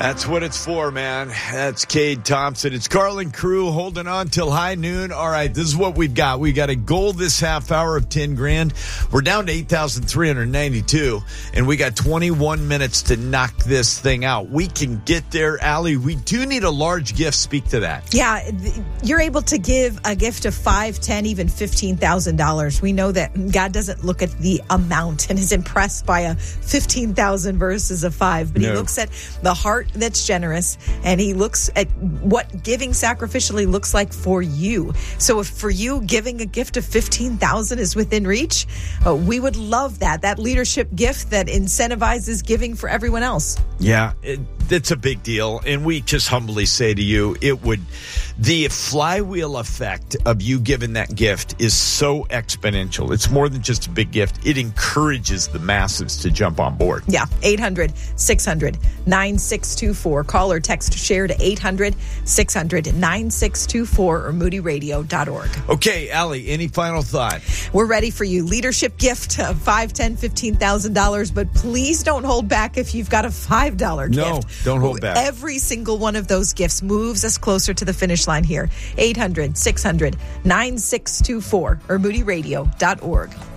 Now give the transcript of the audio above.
That's what it's for, man. That's Cade Thompson. It's Carlin Crew holding on till high noon. All right, this is what we've got. We got a goal this half hour of $10,000. We're down to 8,392, and we got 21 minutes to knock this thing out. We can get there, Allie. We do need a large gift. Speak to that. Yeah, you're able to give a gift of $5,000, $10,000, even $15,000. We know that God doesn't look at the amount and is impressed by a $15,000 versus a $5,000, but He looks at the heart that's generous, and He looks at what giving sacrificially looks like for you. So if for you giving a gift of $15,000 is within reach, we would love that leadership gift that incentivizes giving for everyone else. Yeah, it's a big deal, and we just humbly say to you, the flywheel effect of you giving that gift is so exponential. It's more than just a big gift. It encourages the masses to jump on board. Yeah, 800-600-9624. Call or text share to 800-600-9624 or moodyradio.org. Okay, Allie, any final thought? We're ready for you. Leadership gift of $5,000, $10,000, $15,000, but please don't hold back if you've got a $5 gift. No, don't hold back. Every single one of those gifts moves us closer to the finish line here. 800-600-9624 or moodyradio.org.